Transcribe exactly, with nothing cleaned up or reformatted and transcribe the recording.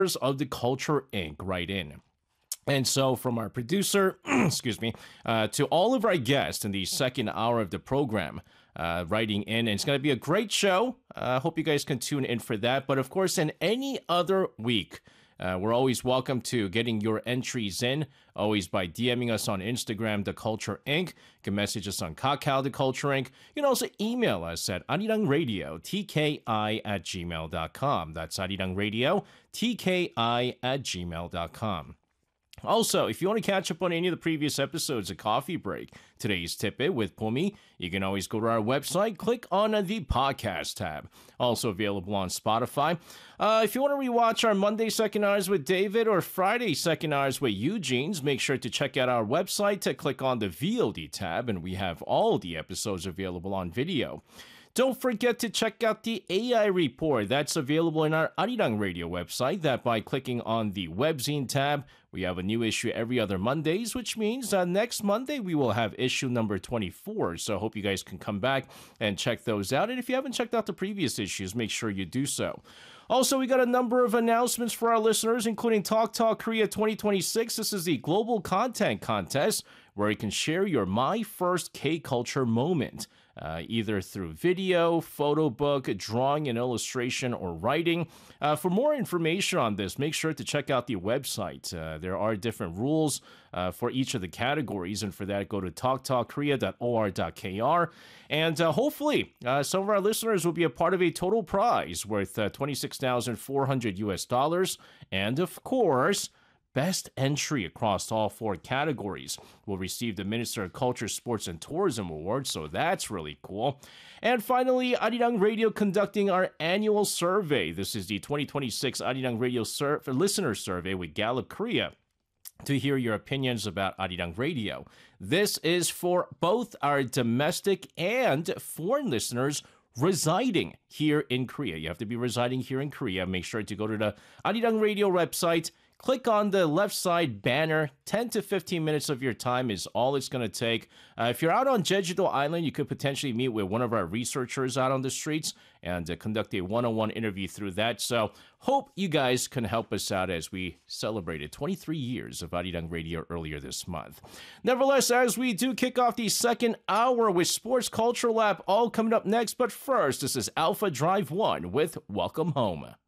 of the Culture Incorporated right in. And so, from our producer, excuse me, uh, to all of our guests in the second hour of the program, uh, writing in, and it's going to be a great show. I uh, hope you guys can tune in for that. But of course, in any other week, uh, we're always welcome to getting your entries in, always by DMing us on Instagram, The Culture Incorporated. You can message us on Kakao, The Culture Incorporated. You can also email us at arirangradio, T K I at gmail dot com. That's arirangradio, T K I at gmail dot com. Also, if you want to catch up on any of the previous episodes of Coffee Break, today's Tip-It with Pumi, you can always go to our website, click on the podcast tab. Also available on Spotify. Uh, if you want to rewatch our Monday Second Hours with David or Friday Second Hours with Eugene's, make sure to check out our website to click on the V O D tab, and we have all the episodes available on video. Don't forget to check out the A I report. That's available in our Arirang Radio website. That by clicking on the webzine tab, we have a new issue every other Mondays, which means uh, next Monday we will have issue number twenty-four. So I hope you guys can come back and check those out. And if you haven't checked out the previous issues, make sure you do so. Also, we got a number of announcements for our listeners, including Talk Talk Korea twenty twenty-six. This is the Global Content Contest, where you can share your My First K-Culture moment. Uh, either through video, photo book, drawing and illustration, or writing. Uh, for more information on this, make sure to check out the website. Uh, there are different rules uh, for each of the categories, and for that, go to talk talk korea dot o r dot k r. And uh, hopefully, uh, some of our listeners will be a part of a total prize worth uh, twenty-six thousand four hundred U S dollars, and of course, best entry across all four categories will receive the Minister of Culture, Sports, and Tourism Award, so that's really cool. And finally, Arirang Radio conducting our annual survey. This is the twenty twenty-six Arirang Radio Sur- Listener Survey with Gallup Korea, to hear your opinions about Arirang Radio. This is for both our domestic and foreign listeners residing here in Korea. You have to be residing here in Korea. Make sure to go to the Arirang Radio website, click on the left side banner. ten to fifteen minutes of your time is all it's going to take. Uh, if you're out on Jeju-do Island, you could potentially meet with one of our researchers out on the streets and uh, conduct a one-on-one interview through that. So hope you guys can help us out as we celebrated twenty-three years of Arirang Radio earlier this month. Nevertheless, as we do kick off the second hour with Sports Culture Lab, all coming up next. But first, this is Alpha Drive One with Welcome Home.